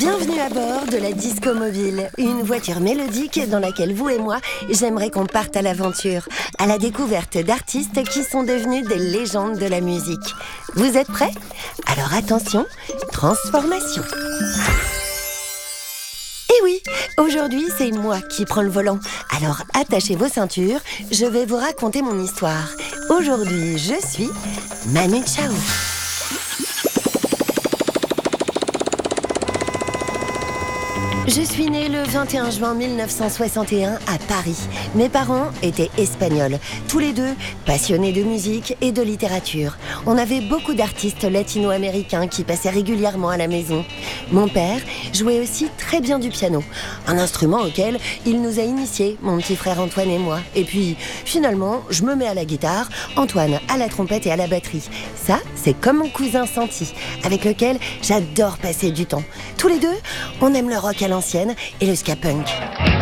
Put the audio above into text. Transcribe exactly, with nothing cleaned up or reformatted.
Bienvenue à bord de la Disco Mobile, une voiture mélodique dans laquelle vous et moi, j'aimerais qu'on parte à l'aventure, à la découverte d'artistes qui sont devenus des légendes de la musique. Vous êtes prêts? Alors attention, transformation. Et oui, aujourd'hui c'est moi qui prends le volant. Alors attachez vos ceintures, je vais vous raconter mon histoire. Aujourd'hui, je suis Manu Chao. Je suis née le vingt et un juin mille neuf cent soixante et un à Paris. Mes parents étaient espagnols, tous les deux passionnés de musique et de littérature. On avait beaucoup d'artistes latino-américains qui passaient régulièrement à la maison. Mon père jouait aussi très bien du piano, un instrument auquel il nous a initiés, mon petit frère Antoine et moi. Et puis, finalement, je me mets à la guitare, Antoine à la trompette et à la batterie. Ça, c'est comme mon cousin Santi, avec lequel j'adore passer du temps. Tous les deux, on aime le rock à l'ancienne et le ska punk.